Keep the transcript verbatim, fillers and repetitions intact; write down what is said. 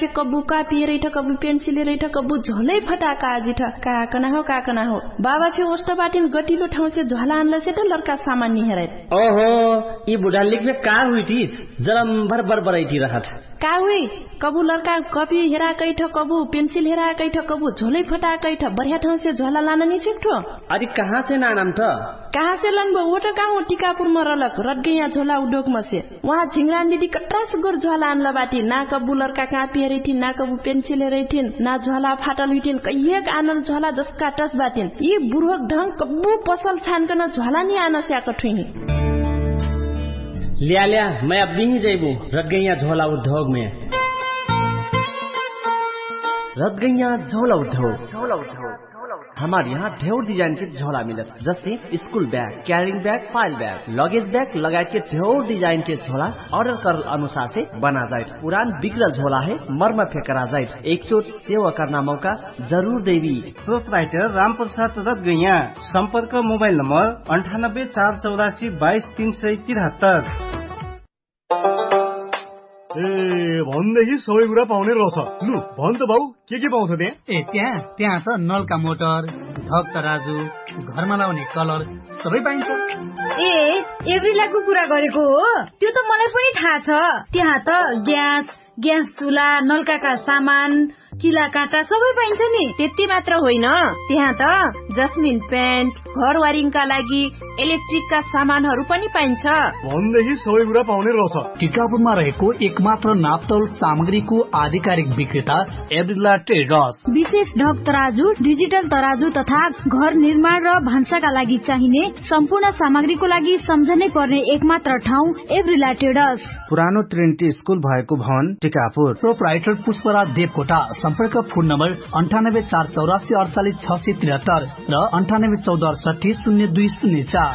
कबू कापी रही कबू पेंसिल रही कबू झोलै फटाका आजी ठ का कना हो का कना हो बाबा फे ओस्ट बाटिन गटिलो ठाउँ से झोला आनला से त लड़का सामान नि हेरै ओहो ई बुढा लिख में का हुई थी जलम भर भर बरैठी रहत का हुई कबू लड़का कॉपी हेरा कै ठ कबू पेंसिल हेरा कै ठ कबू झोलै फटाका ठ बढ़िया ठाउँ से झोला लान नि छिक्ठो अरे कहां से नानम त कहां से लनबो वो त कहां टिकापुर में रलक रट गया झोला उद्योग में से वहां झिंगरान दीदी कट्रास गोर झोला आनला बाटी ना कबू लड़का कापी हेरै थी ना कबू पेंसिल हेरै थी ना झोला फाटल हुइथिन कहिएक आनल झोला जसका टस बाटिन यी बुढोक ढंग कबू पसल छानकन झोला नि आन स्याक ठुही लिया लिया मैं अब नहीं जाइबू रट गया झोला उद्योग में रट गया झोला उद्योग झोला उद्योग हमारे यहाँ ढेर डिजाइन के झोला मिलत जैसे school bag carrying bag file bag luggage bag लगाए के ढेर डिजाइन के झोला ऑर्डर कर अनुसार से बना जाए पुरान बिगड़ल झोला है मर्म फेंकरा जाए एक चोट सेवा करना मौका जरूर देवी प्रोपराइटर राम प्रसाद रत गैया संपर्क मोबाइल नंबर अंठानब्बे चार चौरासी बाईस तीन सय तिहत्तर ए भन्देखि सबै कुरा पाउने रहेछ लु भन् त बाउ के के पाउँछ त्यहाँ ए त्यहाँ त्यहाँ त नलका मोटर धक तराजु घरमा लाउने कलर सबै पाइन्छ ए एभ्रिलाको कुरा गरेको हो त्यो त मलाई पनि थाहा छ त्यहाँ त ग्यास ग्यास चुला नलकाका सामान किला काटा सबै पाइन्छ नि त्यति मात्र होइन त्यहाँ त जस्मिन पेन्ट घर वारिङका लागि इलेक्ट्रिकका सामानहरू पनि पाइन्छ भन्देखि सबै कुरा पाउने रहेछ टिकापुरमा रहेको एकमात्र नापतोल सामग्रीको आधिकारिक विक्रेता एभ्रिला ट्रेडर्स विशेष ढक तराजु डिजिटल तराजु तथा घर निर्माण र भान्साका लागि चाहिने सम्पूर्ण सामग्रीको लागि सम्झनै पर्ने एकमात्र ठाउँ एभ्रिला ट्रेडर्स पुरानो ट्रिनिटी स्कुल भएको भवन टिकापुर प्रोपराइटर पुष्पराज देवकोटा सम्पर्क फोन नम्बर अन्ठानब्बे चार चौरासी अडचालिस छ सय त्रिहत्तर र अन्ठानब्बे चौध अडसठी शून्य दुई शून्य चार